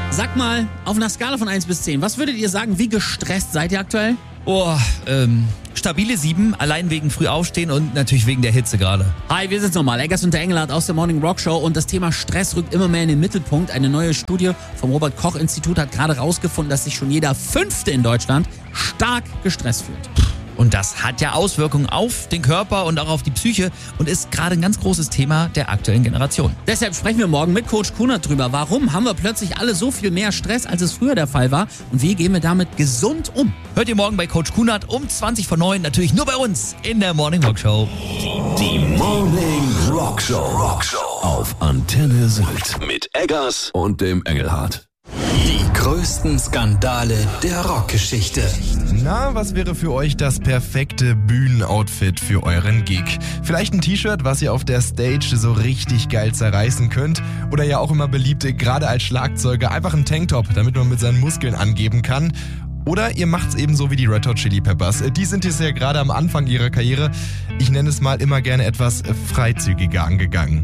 Sag mal, auf einer Skala von 1 bis 10, was würdet ihr sagen, wie gestresst seid ihr aktuell? Stabile 7, allein wegen früh aufstehen und natürlich wegen der Hitze gerade. Hi, wir sind's nochmal, Eggers und der Engelhardt aus der Morning Rock Show und das Thema Stress rückt immer mehr in den Mittelpunkt. Eine neue Studie vom Robert-Koch-Institut hat gerade rausgefunden, dass sich schon jeder 5. in Deutschland stark gestresst fühlt. Und das hat ja Auswirkungen auf den Körper und auch auf die Psyche und ist gerade ein ganz großes Thema der aktuellen Generation. Deshalb sprechen wir morgen mit Coach Kunert drüber. Warum haben wir plötzlich alle so viel mehr Stress, als es früher der Fall war? Und wie gehen wir damit gesund um? Hört ihr morgen bei Coach Kunert um 20:09, natürlich nur bei uns in der Morning Rock Show. Die Morning Rock Show auf Antenne Sylt mit Eggers und dem Engelhardt. Die größten Skandale der Rockgeschichte. Na, was wäre für euch das perfekte Bühnenoutfit für euren Gig? Vielleicht ein T-Shirt, was ihr auf der Stage so richtig geil zerreißen könnt. Oder ja auch immer beliebte, gerade als Schlagzeuger, einfach ein Tanktop, damit man mit seinen Muskeln angeben kann. Oder ihr macht's eben so wie die Red Hot Chili Peppers. Die sind jetzt ja gerade am Anfang ihrer Karriere, ich nenne es mal immer gerne etwas freizügiger angegangen.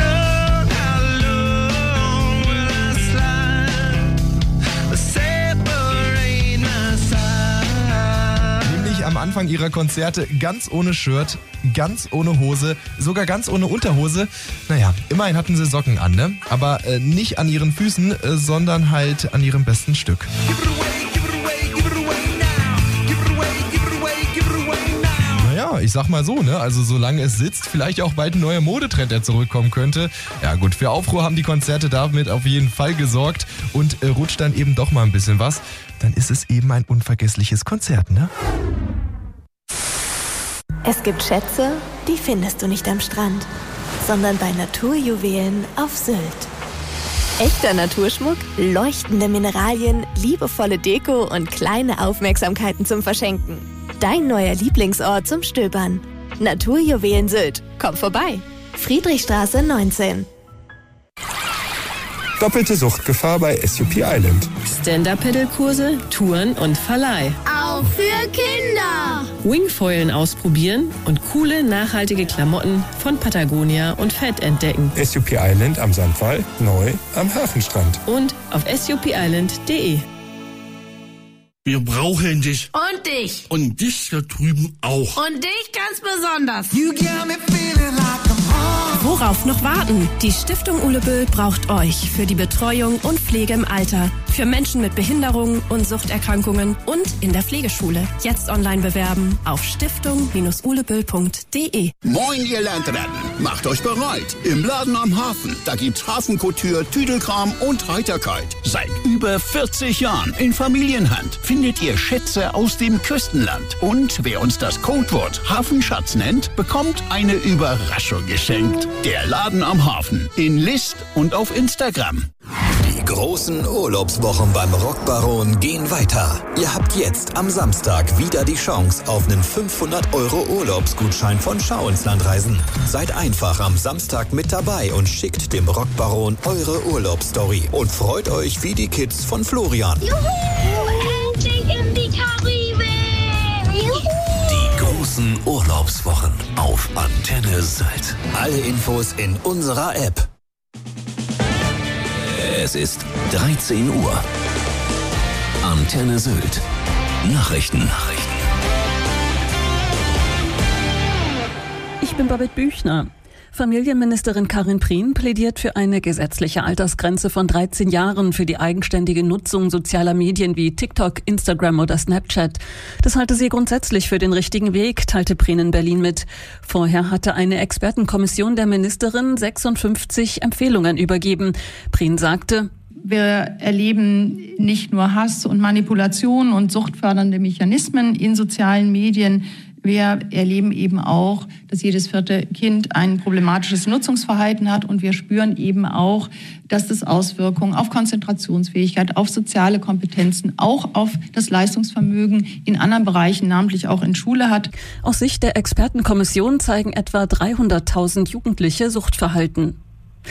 Am Anfang ihrer Konzerte ganz ohne Shirt, ganz ohne Hose, sogar ganz ohne Unterhose. Naja, immerhin hatten sie Socken an, ne? Aber nicht an ihren Füßen, sondern halt an ihrem besten Stück. Naja, ich sag mal so, ne? Also solange es sitzt, vielleicht auch bald ein neuer Modetrend, der zurückkommen könnte. Ja gut, für Aufruhr haben die Konzerte damit auf jeden Fall gesorgt und rutscht dann eben doch mal ein bisschen was. Dann ist es eben ein unvergessliches Konzert, ne? Es gibt Schätze, die findest du nicht am Strand, sondern bei Naturjuwelen auf Sylt. Echter Naturschmuck, leuchtende Mineralien, liebevolle Deko und kleine Aufmerksamkeiten zum Verschenken. Dein neuer Lieblingsort zum Stöbern. Naturjuwelen Sylt. Komm vorbei. Friedrichstraße 19. Doppelte Suchtgefahr bei SUP Island. Stand-Up-Pedal-Kurse, Touren und Verleih. Auch für Kinder. Wingfoilen ausprobieren und coole, nachhaltige Klamotten von Patagonia und Fett entdecken. SUP Island am Sandwall, neu am Hafenstrand. Und auf supisland.de. Wir brauchen dich. Und dich. Und dich da drüben auch. Und dich ganz besonders. Worauf noch warten? Die Stiftung Uleböll braucht euch für die Betreuung und Pflege im Alter, für Menschen mit Behinderungen und Suchterkrankungen und in der Pflegeschule. Jetzt online bewerben auf stiftung-uleböll.de. Moin, ihr Landratten. Macht euch bereit. Im Laden am Hafen. Da gibt's Hafenkouture, Tüdelkram und Heiterkeit. Seit über 40 Jahren in Familienhand findet ihr Schätze aus dem Küstenland. Und wer uns das Codewort Hafenschatz nennt, bekommt eine Überraschung geschenkt. Der Laden am Hafen. In List und auf Instagram. Die großen Urlaubswochen beim Rockbaron gehen weiter. Ihr habt jetzt am Samstag wieder die Chance auf einen 500€ Urlaubsgutschein von Schau ins Land Reisen. Seid einfach am Samstag mit dabei und schickt dem Rockbaron eure Urlaubsstory und freut euch wie die Kids von Florian. Juhu, endlich in die Karibik. Juhu. Die großen Urlaubswochen auf Antenne Sylt. Alle Infos in unserer App. Es ist 13 Uhr. Antenne Sylt. Nachrichten. Ich bin Babette Büchner. Familienministerin Karin Prien plädiert für eine gesetzliche Altersgrenze von 13 Jahren für die eigenständige Nutzung sozialer Medien wie TikTok, Instagram oder Snapchat. Das halte sie grundsätzlich für den richtigen Weg, teilte Prien in Berlin mit. Vorher hatte eine Expertenkommission der Ministerin 56 Empfehlungen übergeben. Prien sagte: Wir erleben nicht nur Hass und Manipulation und suchtfördernde Mechanismen in sozialen Medien. Wir erleben eben auch, dass jedes 4. Kind ein problematisches Nutzungsverhalten hat. Und wir spüren eben auch, dass das Auswirkungen auf Konzentrationsfähigkeit, auf soziale Kompetenzen, auch auf das Leistungsvermögen in anderen Bereichen, namentlich auch in Schule hat. Aus Sicht der Expertenkommission zeigen etwa 300.000 Jugendliche Suchtverhalten.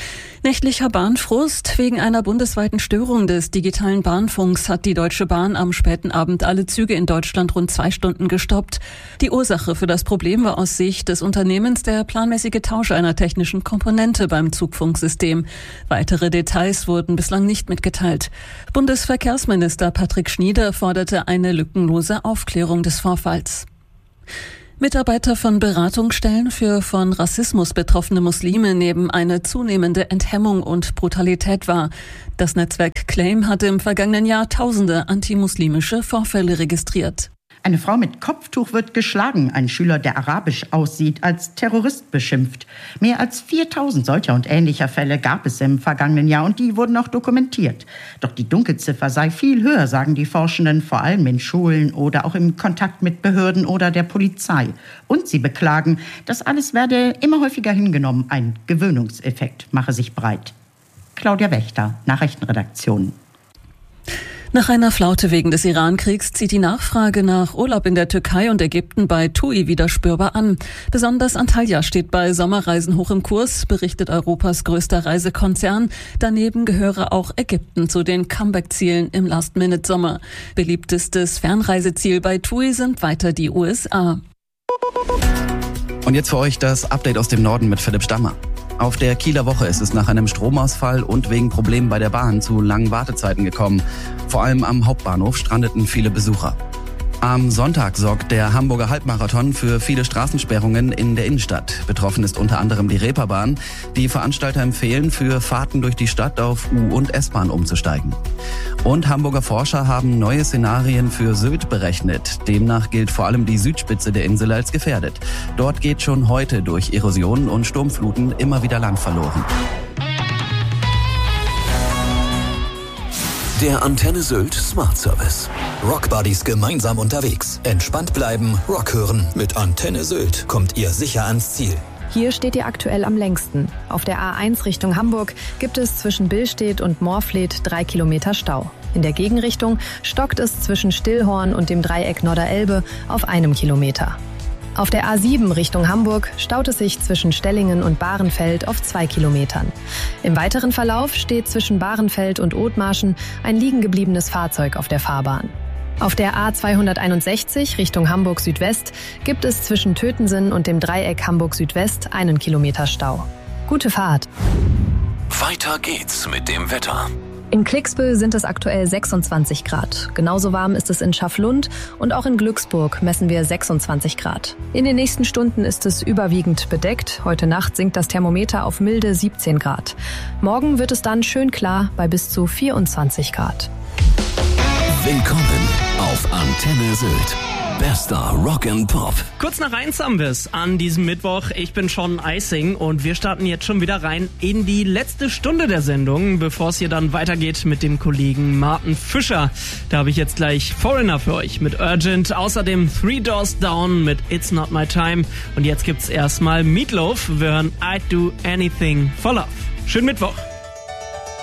Nächtlicher Bahnfrust. Wegen einer bundesweiten Störung des digitalen Bahnfunks hat die Deutsche Bahn am späten Abend alle Züge in Deutschland rund 2 Stunden gestoppt. Die Ursache für das Problem war aus Sicht des Unternehmens der planmäßige Tausch einer technischen Komponente beim Zugfunksystem. Weitere Details wurden bislang nicht mitgeteilt. Bundesverkehrsminister Patrick Schnieder forderte eine lückenlose Aufklärung des Vorfalls. Mitarbeiter von Beratungsstellen für von Rassismus betroffene Muslime nehmen eine zunehmende Enthemmung und Brutalität wahr. Das Netzwerk Claim hatte im vergangenen Jahr tausende antimuslimische Vorfälle registriert. Eine Frau mit Kopftuch wird geschlagen. Ein Schüler, der arabisch aussieht, als Terrorist beschimpft. Mehr als 4000 solcher und ähnlicher Fälle gab es im vergangenen Jahr und die wurden auch dokumentiert. Doch die Dunkelziffer sei viel höher, sagen die Forschenden, vor allem in Schulen oder auch im Kontakt mit Behörden oder der Polizei. Und sie beklagen, das alles werde immer häufiger hingenommen. Ein Gewöhnungseffekt mache sich breit. Claudia Wächter, Nachrichtenredaktion. Nach einer Flaute wegen des Iran-Kriegs zieht die Nachfrage nach Urlaub in der Türkei und Ägypten bei TUI wieder spürbar an. Besonders Antalya steht bei Sommerreisen hoch im Kurs, berichtet Europas größter Reisekonzern. Daneben gehöre auch Ägypten zu den Comeback-Zielen im Last-Minute-Sommer. Beliebtestes Fernreiseziel bei TUI sind weiter die USA. Und jetzt für euch das Update aus dem Norden mit Philipp Stammer. Auf der Kieler Woche ist es nach einem Stromausfall und wegen Problemen bei der Bahn zu langen Wartezeiten gekommen. Vor allem am Hauptbahnhof strandeten viele Besucher. Am Sonntag sorgt der Hamburger Halbmarathon für viele Straßensperrungen in der Innenstadt. Betroffen ist unter anderem die Reeperbahn. Die Veranstalter empfehlen, für Fahrten durch die Stadt auf U- und S-Bahn umzusteigen. Und Hamburger Forscher haben neue Szenarien für Sylt berechnet. Demnach gilt vor allem die Südspitze der Insel als gefährdet. Dort geht schon heute durch Erosionen und Sturmfluten immer wieder Land verloren. Der Antenne Sylt Smart Service. Rockbuddies gemeinsam unterwegs. Entspannt bleiben, Rock hören. Mit Antenne Sylt kommt ihr sicher ans Ziel. Hier steht ihr aktuell am längsten. Auf der A1 Richtung Hamburg gibt es zwischen Billstedt und Moorfleet 3 Kilometer Stau. In der Gegenrichtung stockt es zwischen Stillhorn und dem Dreieck Norderelbe auf 1 Kilometer. Auf der A7 Richtung Hamburg staut es sich zwischen Stellingen und Bahrenfeld auf 2 Kilometern. Im weiteren Verlauf steht zwischen Bahrenfeld und Othmarschen ein liegengebliebenes Fahrzeug auf der Fahrbahn. Auf der A261 Richtung Hamburg Südwest gibt es zwischen Tötensen und dem Dreieck Hamburg Südwest 1 Kilometer Stau. Gute Fahrt! Weiter geht's mit dem Wetter. In Klicksbüll sind es aktuell 26 Grad. Genauso warm ist es in Schafflund und auch in Glücksburg messen wir 26 Grad. In den nächsten Stunden ist es überwiegend bedeckt. Heute Nacht sinkt das Thermometer auf milde 17 Grad. Morgen wird es dann schön klar bei bis zu 24 Grad. Willkommen auf Antenne Sylt. Bester Rock and Pop. Kurz nach 1 haben wir es an diesem Mittwoch. Ich bin Sean Eising und wir starten jetzt schon wieder rein in die letzte Stunde der Sendung, bevor es hier dann weitergeht mit dem Kollegen Martin Fischer. Da habe ich jetzt gleich Foreigner für euch mit Urgent, außerdem Three Doors Down mit It's Not My Time und jetzt gibt's erstmal Meatloaf. Wir hören I'd Do Anything for Love. Schönen Mittwoch.